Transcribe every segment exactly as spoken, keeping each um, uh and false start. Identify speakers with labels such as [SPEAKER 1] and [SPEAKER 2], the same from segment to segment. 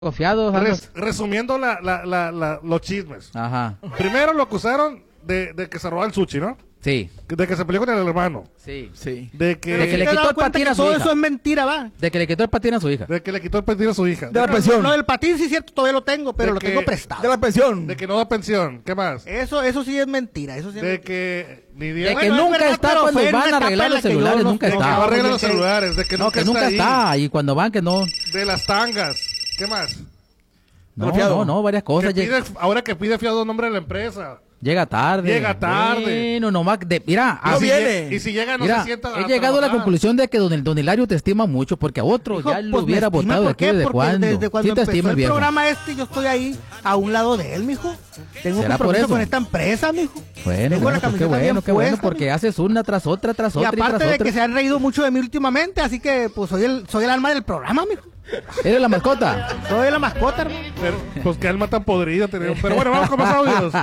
[SPEAKER 1] Confiados.
[SPEAKER 2] Res, resumiendo la, la, la, la, los chismes.
[SPEAKER 1] Ajá.
[SPEAKER 2] Primero lo acusaron de, de que se robó el sushi, ¿no?
[SPEAKER 1] Sí.
[SPEAKER 2] De que se peleó con el hermano.
[SPEAKER 1] Sí.
[SPEAKER 3] Sí.
[SPEAKER 2] De que,
[SPEAKER 1] De que le quitó el patín a su
[SPEAKER 4] todo
[SPEAKER 1] hija.
[SPEAKER 4] eso es mentira, va.
[SPEAKER 1] De que le quitó el patín a su hija.
[SPEAKER 2] de que le quitó el patín a su hija.
[SPEAKER 3] De la
[SPEAKER 2] De,
[SPEAKER 3] pensión.
[SPEAKER 4] Lo del patín sí es cierto, todavía lo tengo, pero
[SPEAKER 2] De
[SPEAKER 4] lo
[SPEAKER 2] que-
[SPEAKER 4] tengo prestado.
[SPEAKER 3] De la pensión.
[SPEAKER 2] de que no da pensión. ¿Qué más?
[SPEAKER 4] Eso, eso sí es mentira. Eso sí es
[SPEAKER 2] De
[SPEAKER 4] mentira.
[SPEAKER 2] que ni
[SPEAKER 1] De
[SPEAKER 2] día
[SPEAKER 1] que
[SPEAKER 4] Bueno, es
[SPEAKER 1] nunca
[SPEAKER 4] verdad,
[SPEAKER 1] está
[SPEAKER 4] pero
[SPEAKER 1] cuando
[SPEAKER 4] fue en
[SPEAKER 1] van
[SPEAKER 4] una
[SPEAKER 1] a arreglar
[SPEAKER 4] etapa en
[SPEAKER 1] los
[SPEAKER 4] la que yo
[SPEAKER 1] celulares,
[SPEAKER 4] no-
[SPEAKER 1] nunca
[SPEAKER 2] de que no
[SPEAKER 1] está.
[SPEAKER 2] arregla los
[SPEAKER 4] que-
[SPEAKER 2] celulares. De que
[SPEAKER 1] No,
[SPEAKER 2] nunca,
[SPEAKER 1] que nunca
[SPEAKER 2] está,
[SPEAKER 1] está.
[SPEAKER 2] ahí.
[SPEAKER 1] Y cuando van que no.
[SPEAKER 2] De las tangas. ¿Qué más?
[SPEAKER 1] No,
[SPEAKER 3] Confiado.
[SPEAKER 1] no, no, varias
[SPEAKER 2] Que
[SPEAKER 1] cosas.
[SPEAKER 2] pide,
[SPEAKER 1] Llega,
[SPEAKER 2] ahora que pide fiado nombre de la empresa.
[SPEAKER 1] llega tarde.
[SPEAKER 2] Llega tarde.
[SPEAKER 1] Bueno, nomás. De, mira,
[SPEAKER 2] Y
[SPEAKER 3] No
[SPEAKER 2] si
[SPEAKER 3] viene.
[SPEAKER 2] lle- Y si llega no
[SPEAKER 1] mira,
[SPEAKER 2] se sienta
[SPEAKER 1] he llegado a la
[SPEAKER 2] trabajar.
[SPEAKER 1] conclusión de que don, el- don Hilario te estima mucho porque a otro
[SPEAKER 4] Hijo,
[SPEAKER 1] ya lo
[SPEAKER 4] pues, me
[SPEAKER 1] hubiera
[SPEAKER 4] estima,
[SPEAKER 1] votado de
[SPEAKER 4] ¿por
[SPEAKER 1] aquí
[SPEAKER 4] qué?
[SPEAKER 1] desde
[SPEAKER 4] Porque
[SPEAKER 1] cuándo.
[SPEAKER 4] Desde cuando
[SPEAKER 1] Sí te
[SPEAKER 4] empezó
[SPEAKER 1] estima el
[SPEAKER 4] el
[SPEAKER 1] viejo.
[SPEAKER 4] programa este, yo estoy ahí a un lado de él, mijo. Tengo
[SPEAKER 1] ¿Será por
[SPEAKER 4] compromiso
[SPEAKER 1] eso?
[SPEAKER 4] con esta empresa, mijo.
[SPEAKER 1] Bueno,
[SPEAKER 4] Tengo
[SPEAKER 1] bueno,
[SPEAKER 4] la
[SPEAKER 1] pues qué
[SPEAKER 4] camiseta
[SPEAKER 1] bueno,
[SPEAKER 4] bien
[SPEAKER 1] qué bueno,
[SPEAKER 4] puesta,
[SPEAKER 1] porque
[SPEAKER 4] mijo.
[SPEAKER 1] haces una tras otra, tras
[SPEAKER 4] Y
[SPEAKER 1] otra y tras
[SPEAKER 4] aparte de
[SPEAKER 1] otra.
[SPEAKER 4] que se han reído mucho de mí últimamente, así que pues soy el, soy el alma del programa, mijo.
[SPEAKER 1] Eres la mascota.
[SPEAKER 4] Soy la mascota, hermano.
[SPEAKER 2] Pero, pues qué alma tan podrida tenemos. Pero bueno, vamos con más audios.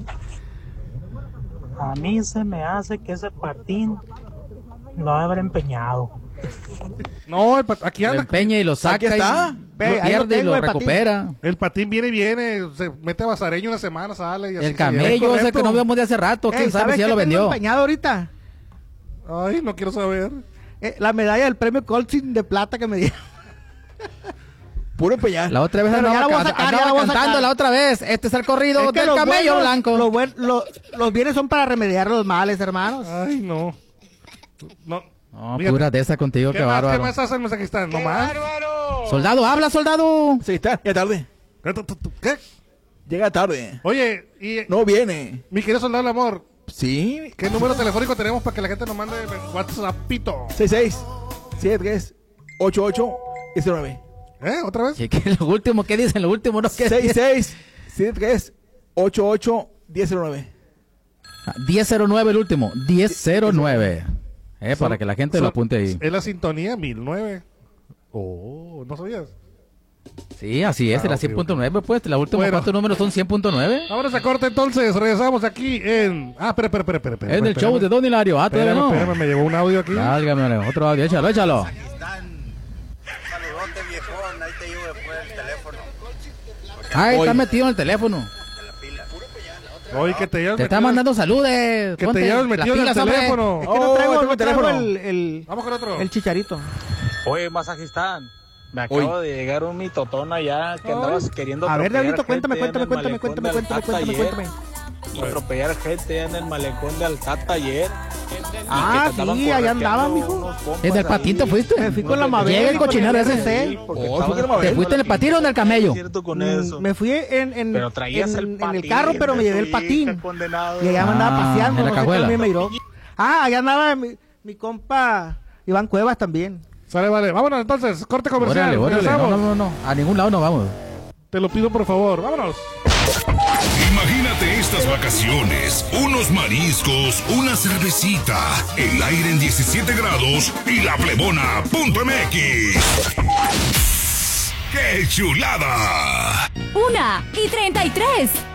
[SPEAKER 5] A mí se me hace que ese patín lo habrá empeñado.
[SPEAKER 2] No, el pat- aquí
[SPEAKER 1] Lo
[SPEAKER 2] anda.
[SPEAKER 1] empeña y lo saca
[SPEAKER 3] Aquí está.
[SPEAKER 1] y
[SPEAKER 4] Ve,
[SPEAKER 1] lo
[SPEAKER 4] ahí lo
[SPEAKER 1] pierde y
[SPEAKER 4] tengo,
[SPEAKER 1] lo
[SPEAKER 4] el patín.
[SPEAKER 1] recupera.
[SPEAKER 2] El patín viene y viene. Se mete a Basareño una semana, sale. Y así
[SPEAKER 1] El
[SPEAKER 2] se
[SPEAKER 1] camello
[SPEAKER 2] lleva.
[SPEAKER 1] ese que no vemos de hace rato, quién
[SPEAKER 4] Ey,
[SPEAKER 1] sabe
[SPEAKER 4] ¿sabes
[SPEAKER 1] si ya
[SPEAKER 4] qué
[SPEAKER 1] lo
[SPEAKER 4] tengo
[SPEAKER 1] vendió.
[SPEAKER 4] empeñado ahorita?
[SPEAKER 2] Ay, no quiero saber.
[SPEAKER 4] Eh, la medalla del premio Colchin de plata que me dieron.
[SPEAKER 3] Puro empeñar.
[SPEAKER 1] La otra vez
[SPEAKER 4] Pero ya
[SPEAKER 1] andaba,
[SPEAKER 4] la voy a
[SPEAKER 1] ca-
[SPEAKER 4] sacar, ya
[SPEAKER 1] andaba
[SPEAKER 4] la voy a
[SPEAKER 1] cantando
[SPEAKER 4] sacar.
[SPEAKER 1] la otra vez. Este es el corrido
[SPEAKER 4] Es que
[SPEAKER 1] del
[SPEAKER 4] los
[SPEAKER 1] camello
[SPEAKER 4] buenos-
[SPEAKER 1] blanco.
[SPEAKER 4] Los, buen- lo- los bienes son para remediar los males, hermanos.
[SPEAKER 2] Ay, no. No.
[SPEAKER 1] No,
[SPEAKER 2] Fíjate.
[SPEAKER 1] pura de esa contigo,
[SPEAKER 2] ¿Qué,
[SPEAKER 1] qué
[SPEAKER 2] más, ¿Qué
[SPEAKER 1] bárbaro.
[SPEAKER 2] más hacen los aquí están? ¿No más?
[SPEAKER 1] Soldado, habla, soldado.
[SPEAKER 3] Sí, está. Ya tarde.
[SPEAKER 2] ¿Qué?
[SPEAKER 3] Llega tarde.
[SPEAKER 2] Oye, y
[SPEAKER 3] No viene.
[SPEAKER 2] mi querido soldado del amor,
[SPEAKER 3] Sí.
[SPEAKER 2] ¿qué número telefónico tenemos para que la gente nos mande WhatsAppito?
[SPEAKER 3] seis seis siete tres ocho ocho diecinueve.
[SPEAKER 2] ¿Eh? ¿Otra vez?
[SPEAKER 1] ¿Qué, qué, lo último, ¿qué dicen? Lo último, no, ¿qué
[SPEAKER 3] seis seis siete tres ocho ocho diecinueve.
[SPEAKER 1] diez cero nueve el último. diez cero nueve. Eh, para
[SPEAKER 2] Son-
[SPEAKER 1] que la gente
[SPEAKER 2] son-
[SPEAKER 1] lo apunte ahí.
[SPEAKER 2] Es la sintonía mil nueve. Oh, ¿no sabías?
[SPEAKER 1] Sí, así es,
[SPEAKER 2] Ah,
[SPEAKER 1] la
[SPEAKER 2] ok,
[SPEAKER 1] cien punto nueve, pues. La última,
[SPEAKER 2] Bueno.
[SPEAKER 1] ¿cuántos números son? cien punto nueve.
[SPEAKER 2] Ahora se corta entonces, regresamos aquí en... Ah, espera, espera, espera, espera. espera,
[SPEAKER 1] Es del show de Don Hilario. Ah, todavía
[SPEAKER 2] Espérame,
[SPEAKER 1] no.
[SPEAKER 2] espérame, me llegó un audio aquí.
[SPEAKER 1] Válgame, otro audio, échalo, échalo.
[SPEAKER 6] Saludote viejón, ahí te llevo después el teléfono.
[SPEAKER 1] Ay,
[SPEAKER 3] Hoy.
[SPEAKER 1] está metido en el teléfono.
[SPEAKER 2] Oye, que te llevas
[SPEAKER 1] Te está
[SPEAKER 2] metido-
[SPEAKER 1] mandando saludes.
[SPEAKER 2] Que
[SPEAKER 1] Ponte
[SPEAKER 2] te llevas
[SPEAKER 1] las
[SPEAKER 2] metido en el
[SPEAKER 1] pilas, hombre.
[SPEAKER 2] teléfono.
[SPEAKER 4] Es que no
[SPEAKER 3] Oh,
[SPEAKER 4] traigo,
[SPEAKER 3] tengo
[SPEAKER 4] no
[SPEAKER 3] el
[SPEAKER 4] traigo
[SPEAKER 3] teléfono.
[SPEAKER 4] el, el,
[SPEAKER 2] Vamos con otro.
[SPEAKER 4] el chicharito.
[SPEAKER 5] Oye, Masajistán, me acabo de llegar un mitotón allá que andabas queriendo
[SPEAKER 4] A ver,
[SPEAKER 5] atropellar
[SPEAKER 4] Davidito, cuéntame,
[SPEAKER 5] gente
[SPEAKER 4] cuéntame,
[SPEAKER 5] en el
[SPEAKER 4] cuéntame,
[SPEAKER 5] malecón
[SPEAKER 4] cuéntame,
[SPEAKER 5] de
[SPEAKER 4] cuéntame,
[SPEAKER 5] Alcata
[SPEAKER 4] cuéntame,
[SPEAKER 5] ayer.
[SPEAKER 4] cuéntame.
[SPEAKER 5] Atropellar gente allá en el malecón de Alcata ayer.
[SPEAKER 4] Ah, sí, allá andaba, mijo.
[SPEAKER 1] ¿Desde el patito fuiste?
[SPEAKER 4] Me fui con la Mabel.
[SPEAKER 1] Llega el
[SPEAKER 4] con
[SPEAKER 1] cochinero
[SPEAKER 4] R
[SPEAKER 1] ese.
[SPEAKER 4] C.
[SPEAKER 3] Oh, ¿tú qué no me
[SPEAKER 1] ¿Te
[SPEAKER 3] ves?
[SPEAKER 1] fuiste en el patín o en el camello?
[SPEAKER 5] Cierto con
[SPEAKER 4] Mm,
[SPEAKER 5] eso.
[SPEAKER 4] Me fui en, en,
[SPEAKER 5] Pero traías
[SPEAKER 4] en-
[SPEAKER 5] el
[SPEAKER 4] en
[SPEAKER 5] patín
[SPEAKER 4] el carro, pero me
[SPEAKER 5] de
[SPEAKER 4] llevé
[SPEAKER 5] tu
[SPEAKER 4] el patín.
[SPEAKER 5] hija, condenado.
[SPEAKER 4] Y allá me andaba
[SPEAKER 1] Ah,
[SPEAKER 4] paseando.
[SPEAKER 1] en la
[SPEAKER 4] no sé qué
[SPEAKER 1] cajuela.
[SPEAKER 4] también me miró. Ah, allá andaba mi, mi compa Iván Cuevas también.
[SPEAKER 2] Sale, vale. Vámonos entonces, corte comercial.
[SPEAKER 1] Órale, órale. No,
[SPEAKER 2] Regresamos.
[SPEAKER 1] no, no, no. A ningún lado no vamos.
[SPEAKER 2] Te lo pido por favor. Vámonos.
[SPEAKER 7] Imagínate estas vacaciones, unos mariscos, una cervecita, el aire en diecisiete grados y la plebona punto m x. ¡Qué chulada!
[SPEAKER 8] Una y treinta y tres.